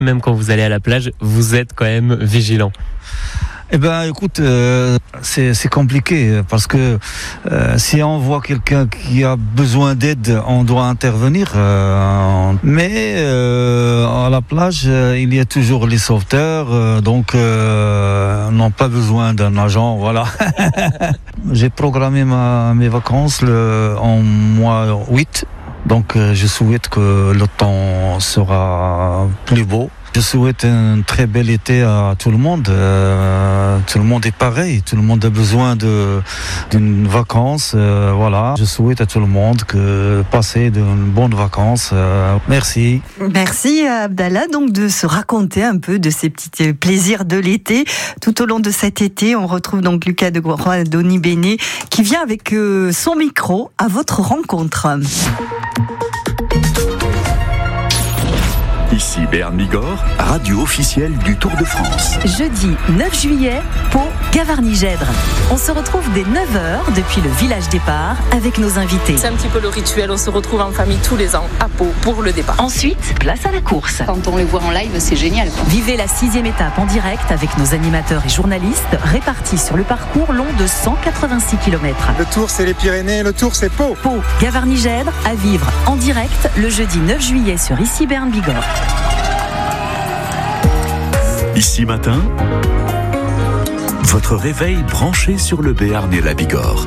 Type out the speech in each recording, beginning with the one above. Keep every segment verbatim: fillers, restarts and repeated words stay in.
Même quand vous allez à la plage, vous êtes quand même vigilant. Eh ben, écoute, euh, c'est, c'est compliqué parce que euh, si on voit quelqu'un qui a besoin d'aide, on doit intervenir. Euh, mais euh, à la plage, euh, il y a toujours les sauveteurs, euh, donc euh, n'ont pas besoin d'un agent. Voilà. J'ai programmé ma, mes vacances le, en mois huit, donc euh, je souhaite que le temps sera plus beau. Je souhaite un très bel été à tout le monde. Euh, tout le monde est pareil. Tout le monde a besoin de d'une vacance. Euh, voilà. Je souhaite à tout le monde que passer de bonnes vacances. Euh, merci. Merci à Abdallah donc de se raconter un peu de ces petits plaisirs de l'été. Tout au long de cet été, on retrouve donc Lucas de Groix d'Oni Béné qui vient avec euh, son micro à votre rencontre. Ici Béarn Bigorre, radio officielle du Tour de France. Jeudi neuf juillet, Pau, Gavarnie-Gèdre. On se retrouve dès neuf heures depuis le village départ avec nos invités. C'est un petit peu le rituel, on se retrouve en famille tous les ans à Pau pour le départ. Ensuite, place à la course. Quand on les voit en live, c'est génial. Vivez la sixième étape en direct avec nos animateurs et journalistes répartis sur le parcours long de cent quatre-vingt-six kilomètres. Le Tour, c'est les Pyrénées, le Tour, c'est Pau. Pau, Gavarnie-Gèdre, à vivre en direct le jeudi neuf juillet sur Ici Béarn Bigorre. Ici matin, votre réveil branché sur le Béarn et la Bigorre.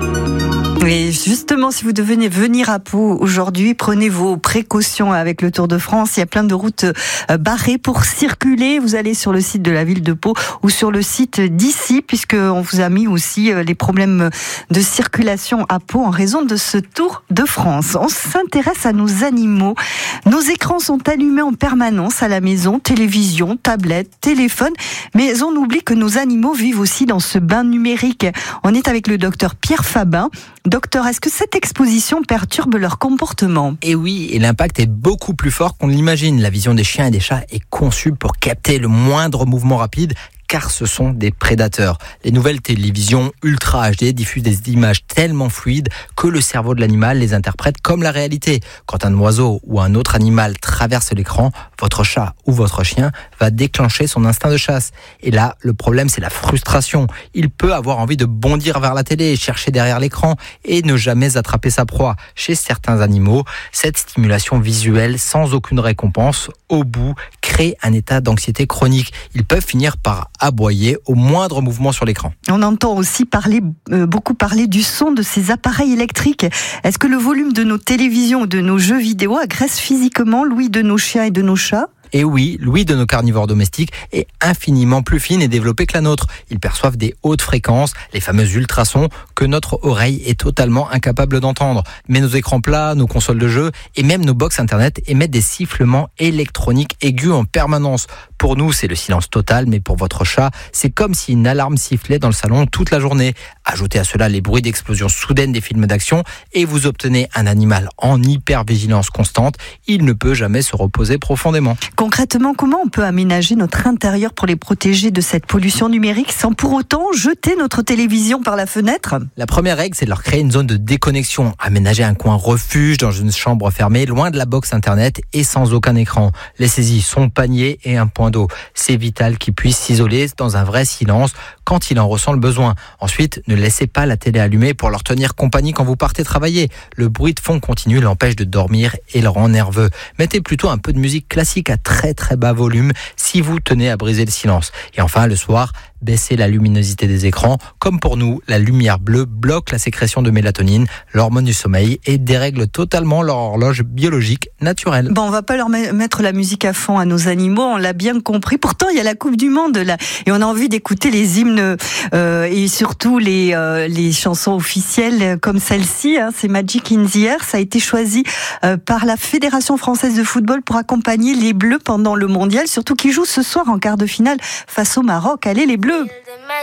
Et justement, si vous devez venir à Pau aujourd'hui, prenez vos précautions avec le Tour de France. Il y a plein de routes barrées pour circuler. Vous allez sur le site de la ville de Pau ou sur le site d'Ici, puisqu'on vous a mis aussi les problèmes de circulation à Pau en raison de ce Tour de France. On s'intéresse à nos animaux. Nos écrans sont allumés en permanence à la maison, télévision, tablette, téléphone, mais on oublie que nos animaux vivent aussi dans ce bain numérique. On est avec le docteur Pierre Fabin. Docteur, est-ce que cette exposition perturbe leur comportement ? Et oui, et l'impact est beaucoup plus fort qu'on l'imagine. La vision des chiens et des chats est conçue pour capter le moindre mouvement rapide, car ce sont des prédateurs. Les nouvelles télévisions Ultra H D diffusent des images tellement fluides que le cerveau de l'animal les interprète comme la réalité. Quand un oiseau ou un autre animal traverse l'écran, votre chat ou votre chien va déclencher son instinct de chasse. Et là, le problème, c'est la frustration. Il peut avoir envie de bondir vers la télé, chercher derrière l'écran et ne jamais attraper sa proie. Chez certains animaux, cette stimulation visuelle sans aucune récompense, au bout, crée un état d'anxiété chronique. Ils peuvent finir par aboyer au moindre mouvement sur l'écran. On entend aussi parler, euh, beaucoup parler du son de ces appareils électriques. Est-ce que le volume de nos télévisions ou de nos jeux vidéo agresse physiquement l'ouïe de nos chiens et de nos chats ? Et oui, l'ouïe de nos carnivores domestiques est infiniment plus fine et développée que la nôtre. Ils perçoivent des hautes fréquences, les fameux ultrasons, que notre oreille est totalement incapable d'entendre. Mais nos écrans plats, nos consoles de jeux et même nos box internet émettent des sifflements électroniques aigus en permanence. Pour nous, c'est le silence total, mais pour votre chat, c'est comme si une alarme sifflait dans le salon toute la journée. Ajoutez à cela les bruits d'explosion soudaine des films d'action et vous obtenez un animal en hypervigilance constante. Il ne peut jamais se reposer profondément. Concrètement, comment on peut aménager notre intérieur pour les protéger de cette pollution numérique sans pour autant jeter notre télévision par la fenêtre ? La première règle, c'est de leur créer une zone de déconnexion. Aménager un coin refuge dans une chambre fermée, loin de la box internet et sans aucun écran. Laissez-y son panier et un point d'eau. C'est vital qu'ils puissent s'isoler dans un vrai silence quand il en ressent le besoin. Ensuite, ne laissez pas la télé allumée pour leur tenir compagnie quand vous partez travailler. Le bruit de fond continu l'empêche de dormir et le rend nerveux. Mettez plutôt un peu de musique classique à très très bas volume si vous tenez à briser le silence. Et enfin, le soir, baissez la luminosité des écrans. Comme pour nous, la lumière bleue bloque la sécrétion de mélatonine, l'hormone du sommeil, et dérègle totalement leur horloge biologique naturelle. Bon, on va pas leur mettre la musique à fond à nos animaux, on l'a bien compris. Pourtant, il y a la Coupe du Monde là, et on a envie d'écouter les hymnes euh, et surtout les euh, les chansons officielles comme celle-ci. Hein, c'est Magic in the Air. Ça a été choisi euh, par la Fédération française de football pour accompagner les Bleus pendant le Mondial, surtout qui jouent ce soir en quart de finale face au Maroc. Allez les Bleus!